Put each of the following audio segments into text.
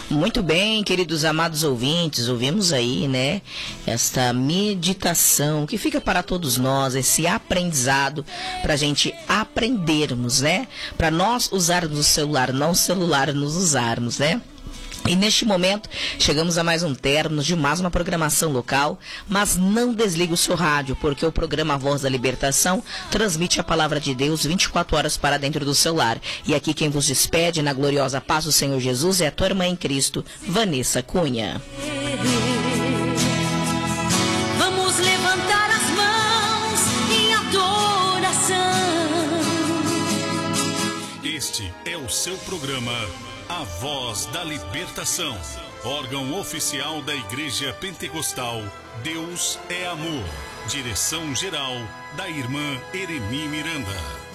Muito bem, queridos amados ouvintes, ouvimos aí, né, esta meditação que fica para todos nós, esse aprendizado para a gente aprendermos, né, para nós usarmos o celular, não o celular nos usarmos, né. E neste momento, chegamos a mais um término de mais uma programação local, mas não desligue o seu rádio, porque o programa Voz da Libertação transmite a palavra de Deus 24 horas para dentro do seu lar. E aqui quem vos despede na gloriosa paz do Senhor Jesus é a tua irmã em Cristo, Vanessa Cunha. Vamos levantar as mãos em adoração. Este é o seu programa A Voz da Libertação, órgão oficial da Igreja Pentecostal Deus é Amor. Direção-geral da irmã Ereni Miranda.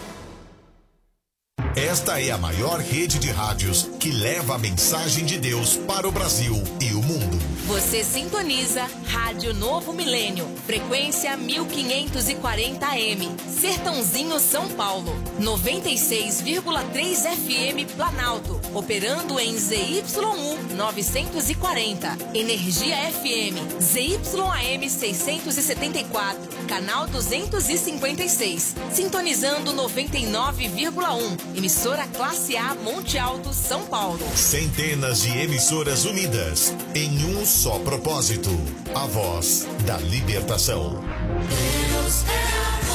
Esta é a maior rede de rádios que leva a mensagem de Deus para o Brasil e o mundo. Você sintoniza Rádio Novo Milênio, frequência 1540 AM, Sertãozinho, São Paulo, 96,3 FM Planalto, operando em ZYU 940, Energia FM, ZYAM 674, canal 256, sintonizando 99,1, emissora Classe A Monte Alto, São Paulo. Centenas de emissoras unidas em um só propósito: a voz da libertação. Deus é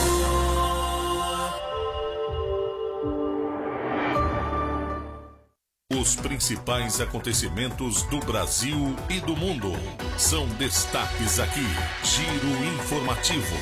amor. Os principais acontecimentos do Brasil e do mundo são destaques aqui. Giro informativo.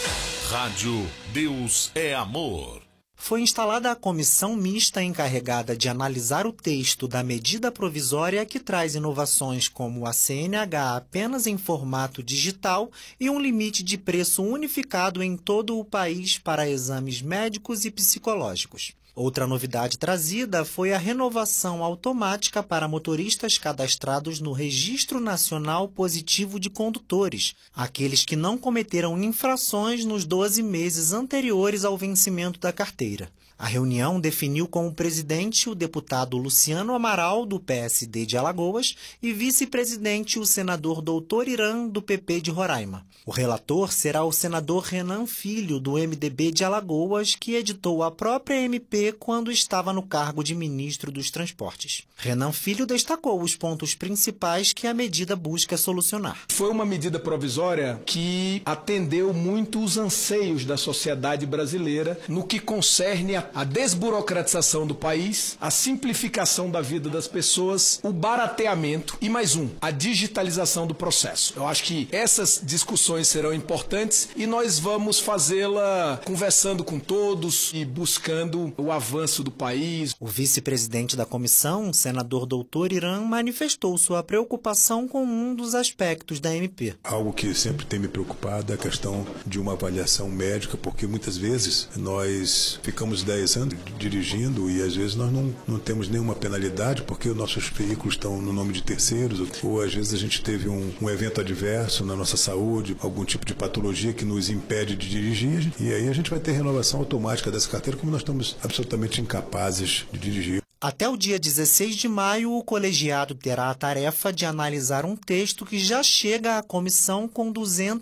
Rádio Deus é Amor. Foi instalada a comissão mista encarregada de analisar o texto da medida provisória que traz inovações como a CNH apenas em formato digital e um limite de preço unificado em todo o país para exames médicos e psicológicos. Outra novidade trazida foi a renovação automática para motoristas cadastrados no Registro Nacional Positivo de Condutores, aqueles que não cometeram infrações nos 12 meses anteriores ao vencimento da carteira. A reunião definiu como presidente o deputado Luciano Amaral, do PSD de Alagoas, e vice-presidente o senador Doutor Irã, do PP de Roraima. O relator será o senador Renan Filho, do MDB de Alagoas, que editou a própria MP quando estava no cargo de ministro dos Transportes. Renan Filho destacou os pontos principais que a medida busca solucionar. Foi uma medida provisória que atendeu muito os anseios da sociedade brasileira no que concerne a desburocratização do país, a simplificação da vida das pessoas, o barateamento e a digitalização do processo. Eu acho que essas discussões serão importantes e nós vamos fazê-la conversando com todos e buscando o avanço do país. O vice-presidente da comissão, o senador Doutor Irã, manifestou sua preocupação com um dos aspectos da MP. Algo que sempre tem me preocupado é a questão de uma avaliação médica, porque muitas vezes nós ficamos 10 anos dirigindo e às vezes nós não temos nenhuma penalidade porque os nossos veículos estão no nome de terceiros, ou às vezes a gente teve um evento adverso na nossa saúde, algum tipo de patologia que nos impede de dirigir, e aí a gente vai ter renovação automática dessa carteira, como nós estamos absolutamente incapazes de dirigir. Até o dia 16 de maio, o colegiado terá a tarefa de analisar um texto que já chega à comissão com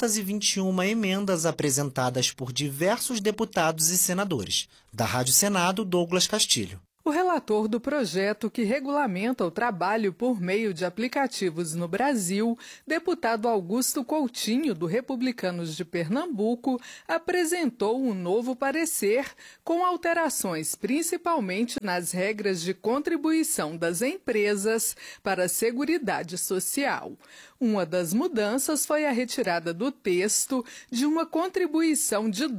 221 emendas apresentadas por diversos deputados e senadores. Da Rádio Senado, Douglas Castilho. O relator do projeto que regulamenta o trabalho por meio de aplicativos no Brasil, deputado Augusto Coutinho, do Republicanos de Pernambuco, apresentou um novo parecer com alterações principalmente nas regras de contribuição das empresas para a Seguridade Social. Uma das mudanças foi a retirada do texto de uma contribuição de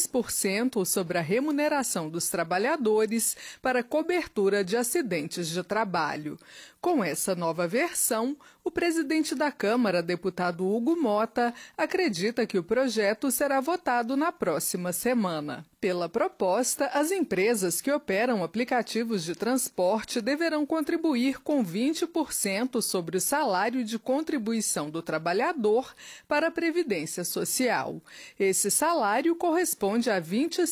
2% sobre a remuneração dos trabalhadores para cobertura de acidentes de trabalho. Com essa nova versão, o presidente da Câmara, deputado Hugo Mota, acredita que o projeto será votado na próxima semana. Pela proposta, as empresas que operam aplicativos de transporte deverão contribuir com 20% sobre o salário de contribuição do trabalhador para a Previdência Social. Esse salário corresponde a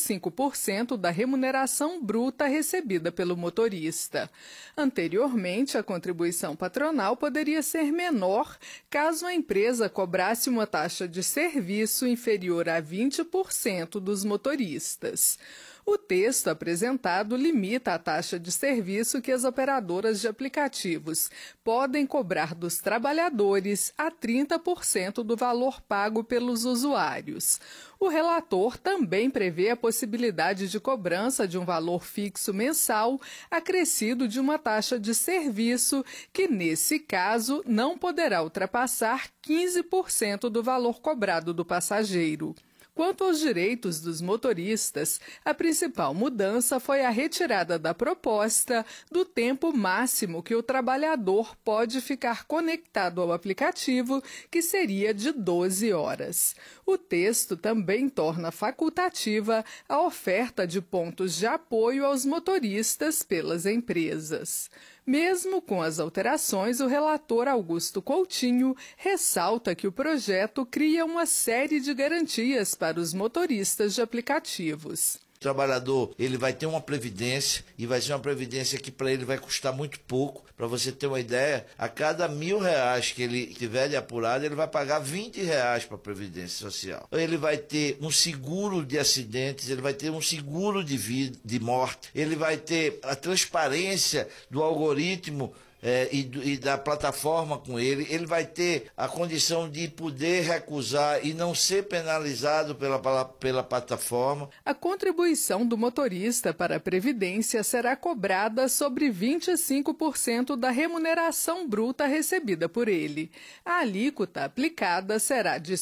25% da remuneração bruta recebida pelo motorista. Anteriormente, a contribuição patronal poderia ser menor caso a empresa cobrasse uma taxa de serviço inferior a 20% dos motoristas. O texto apresentado limita a taxa de serviço que as operadoras de aplicativos podem cobrar dos trabalhadores a 30% do valor pago pelos usuários. O relator também prevê a possibilidade de cobrança de um valor fixo mensal acrescido de uma taxa de serviço que, nesse caso, não poderá ultrapassar 15% do valor cobrado do passageiro. Quanto aos direitos dos motoristas, a principal mudança foi a retirada da proposta do tempo máximo que o trabalhador pode ficar conectado ao aplicativo, que seria de 12 horas. O texto também torna facultativa a oferta de pontos de apoio aos motoristas pelas empresas. Mesmo com as alterações, o relator Augusto Coutinho ressalta que o projeto cria uma série de garantias para os motoristas de aplicativos. O trabalhador, ele vai ter uma previdência, e vai ser uma previdência que para ele vai custar muito pouco. Para você ter uma ideia, a cada R$1.000 que ele tiver de apurado, ele vai pagar R$20 para a Previdência Social. Ele vai ter um seguro de acidentes, ele vai ter um seguro de vida, de morte, ele vai ter a transparência do algoritmo e da plataforma com ele vai ter a condição de poder recusar e não ser penalizado pela plataforma. A contribuição do motorista para a Previdência será cobrada sobre 25% da remuneração bruta recebida por ele. A alíquota aplicada será de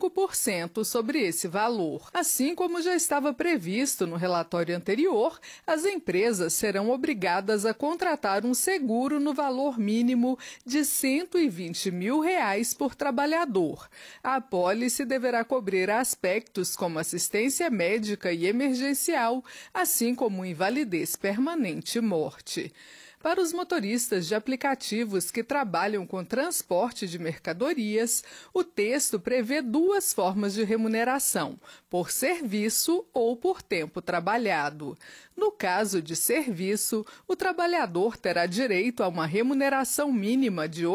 5% sobre esse valor. Assim como já estava previsto no relatório anterior, as empresas serão obrigadas a contratar um seguro no valor mínimo de R$120 mil por trabalhador. A apólice deverá cobrir aspectos como assistência médica e emergencial, assim como invalidez permanente e morte. Para os motoristas de aplicativos que trabalham com transporte de mercadorias, o texto prevê duas formas de remuneração, por serviço ou por tempo trabalhado. No caso de serviço, o trabalhador terá direito a uma remuneração mínima de R$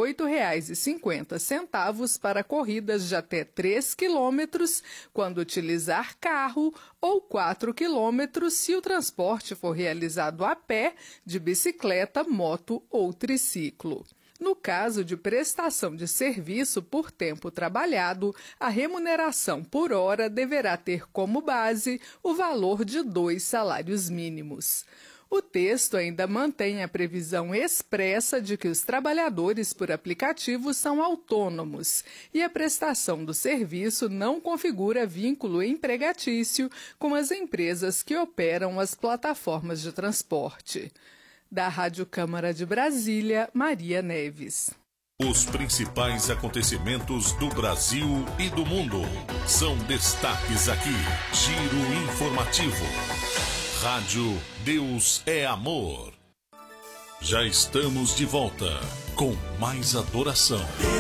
8,50 para corridas de até 3 quilômetros, quando utilizar carro, ou 4 quilômetros se o transporte for realizado a pé, de bicicleta, moto ou triciclo. No caso de prestação de serviço por tempo trabalhado, a remuneração por hora deverá ter como base o valor de 2 salários mínimos. O texto ainda mantém a previsão expressa de que os trabalhadores por aplicativo são autônomos e a prestação do serviço não configura vínculo empregatício com as empresas que operam as plataformas de transporte. Da Rádio Câmara de Brasília, Maria Neves. Os principais acontecimentos do Brasil e do mundo são destaques aqui. Giro informativo. Rádio Deus é Amor. Já estamos de volta com mais adoração.